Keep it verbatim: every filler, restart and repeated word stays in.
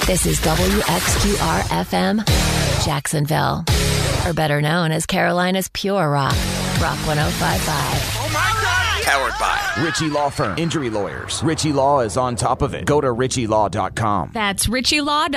This is W X Q R F M, Jacksonville. Or better known as Carolina's Pure Rock. Rock one oh five point five. Oh my God! Powered by Ritchie Law Firm. Injury lawyers. Ritchie Law is on top of it. Go to ritchie law dot com. That's ritchie law dot com.